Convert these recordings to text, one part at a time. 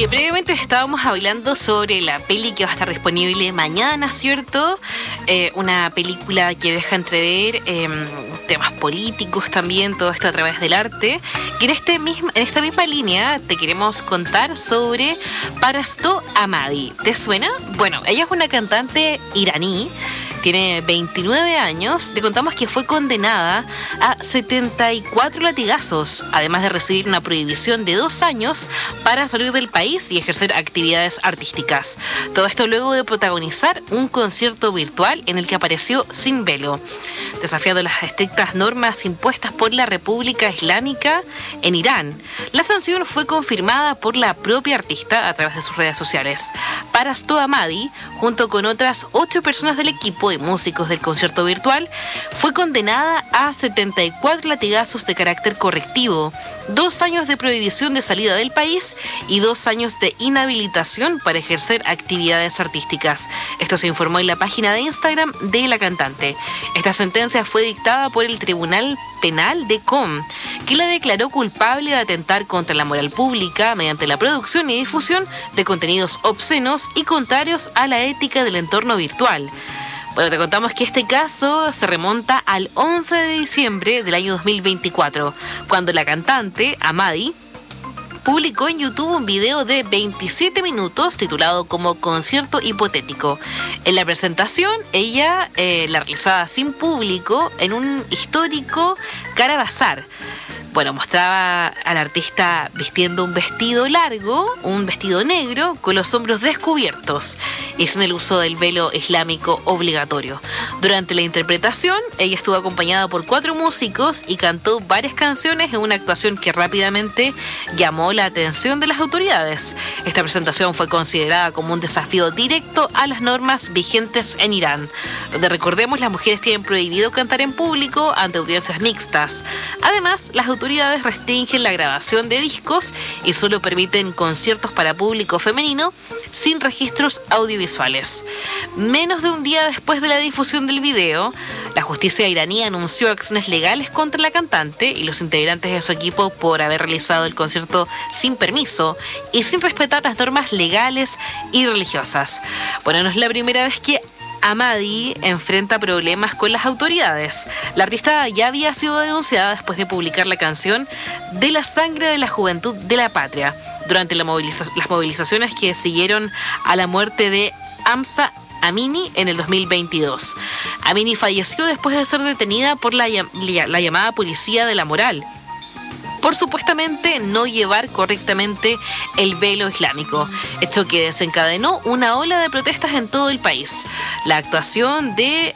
Oye, previamente estábamos hablando sobre la peli que va a estar disponible mañana, ¿cierto? Una película que deja entrever temas políticos también, todo esto a través del arte. Y en esta misma línea te queremos contar sobre Parasto Amadi. ¿Te suena? Bueno, ella es una cantante iraní. Tiene 29 años. Te contamos que fue condenada a 74 latigazos, además de recibir una prohibición de 2 años para salir del país y ejercer actividades artísticas. Todo esto luego de protagonizar un concierto virtual en el que apareció sin velo, desafiando las estrictas normas impuestas por la República Islámica en Irán. La sanción fue confirmada por la propia artista a través de sus redes sociales. Parasto Amadi, junto con otras 8 personas del equipo y músicos del concierto virtual, fue condenada a 74 latigazos de carácter correctivo, 2 años de prohibición de salida del país y 2 años de inhabilitación para ejercer actividades artísticas. Esto se informó en la página de Instagram de la cantante. Esta sentencia fue dictada por el Tribunal Penal de Qom, que la declaró culpable de atentar contra la moral pública mediante la producción y difusión de contenidos obscenos y contrarios a la ética del entorno virtual. Bueno, te contamos que este caso se remonta al 11 de diciembre del año 2024, cuando la cantante, Amadi, publicó en YouTube un video de 27 minutos titulado como Concierto Hipotético. En la presentación, ella la realizaba sin público en un histórico Carabazar. Bueno, mostraba al artista vistiendo un vestido largo, un vestido negro, con los hombros descubiertos y sin el uso del velo islámico obligatorio. Durante la interpretación, ella estuvo acompañada por 4 músicos y cantó varias canciones en una actuación que rápidamente llamó la atención de las autoridades. Esta presentación fue considerada como un desafío directo a las normas vigentes en Irán, donde, recordemos, las mujeres tienen prohibido cantar en público ante audiencias mixtas. Además, las autoridades restringen la grabación de discos y solo permiten conciertos para público femenino sin registros audiovisuales. Menos de un día después de la difusión del video, la justicia iraní anunció acciones legales contra la cantante y los integrantes de su equipo por haber realizado el concierto sin permiso y sin respetar las normas legales y religiosas. Bueno, no es la primera vez que Amadi enfrenta problemas con las autoridades. La artista ya había sido denunciada después de publicar la canción De la sangre de la juventud de la patria durante las movilizaciones que siguieron a la muerte de Mahsa Amini en el 2022. Amini falleció después de ser detenida por la llamada policía de la moral por supuestamente no llevar correctamente el velo islámico, esto que desencadenó una ola de protestas en todo el país. La actuación de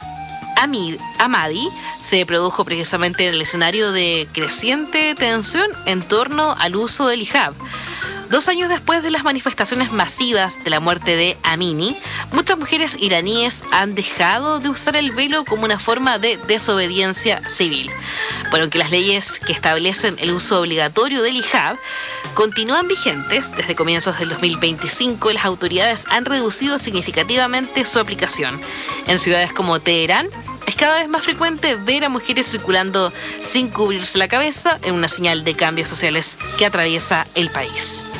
Amadi se produjo precisamente en el escenario de creciente tensión en torno al uso del hijab. 2 años después de las manifestaciones masivas de la muerte de Amini, muchas mujeres iraníes han dejado de usar el velo como una forma de desobediencia civil. Pero aunque las leyes que establecen el uso obligatorio del hijab continúan vigentes, desde comienzos del 2025 las autoridades han reducido significativamente su aplicación. En ciudades como Teherán, es cada vez más frecuente ver a mujeres circulando sin cubrirse la cabeza en una señal de cambios sociales que atraviesa el país.